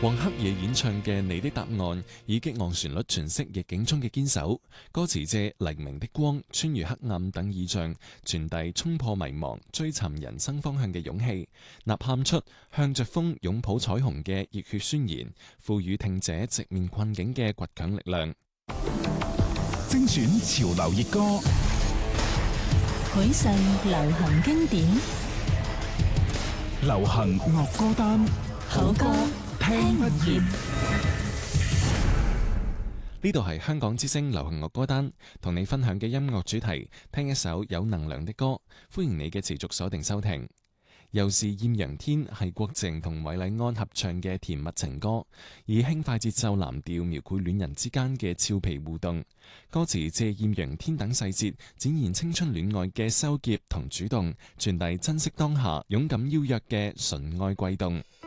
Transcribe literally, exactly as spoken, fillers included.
黃克野演唱嘅《你的答案》以激昂旋律詮釋逆境中嘅堅守，歌詞借黎明的光、穿越黑暗等意象，傳遞衝破迷茫、追尋人生方向嘅勇氣，吶喊出向着風擁抱彩虹嘅熱血宣言，賦予聽者直面困境嘅倔強力量。 精選潮流熱歌， 許世流行經典， 流行樂歌單， 好歌聽不厭。 呢度係香港之聲流行樂歌單，同你分享嘅音樂主題，聽一首有能量的歌。歡迎你嘅持續鎖定收聽。又是艷陽天係郭靖同韋禮安合唱嘅甜蜜情歌，以輕快節奏藍調描繪戀人之間嘅俏皮互動。歌詞借艷陽天等細節，展現青春戀愛嘅羞澀同主動，傳遞珍惜當下、勇敢邀約嘅純愛悸動。